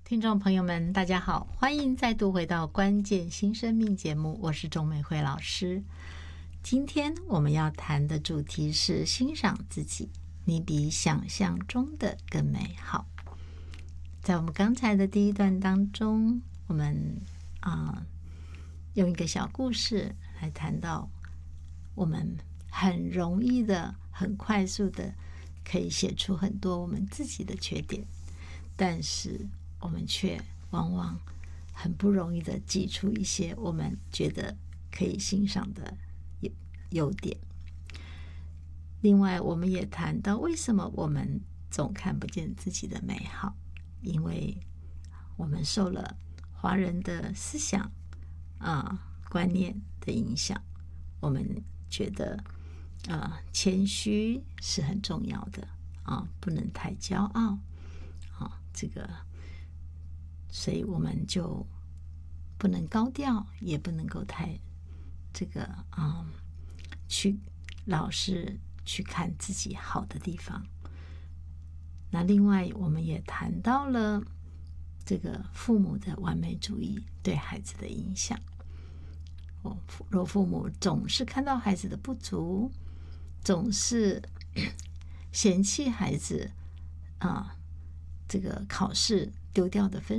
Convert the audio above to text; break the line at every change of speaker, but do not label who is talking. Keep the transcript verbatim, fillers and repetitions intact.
听众朋友们大家好，欢迎再度回到关键新生命节目，我是钟美惠老师。今天我们要谈的主题是欣赏自己，你比想象中的更美好。在我们刚才的第一段当中，我们啊、呃、用一个小故事来谈到我们很容易的很快速的可以写出很多我们自己的缺点，但是我们却往往很不容易的挤出一些我们觉得可以欣赏的优点。另外我们也谈到为什么我们总看不见自己的美好，因为我们受了华人的思想啊、呃、观念的影响，我们觉得啊、呃、谦虚是很重要的啊、呃，不能太骄傲啊、呃，这个所以我们就不能高调，也不能够太这个啊、嗯，去老是去看自己好的地方。那另外我们也谈到了这个父母的完美主义对孩子的影响。哦，若父母总是看到孩子的不足，总是嫌弃孩子啊、呃，这个考试丢掉的分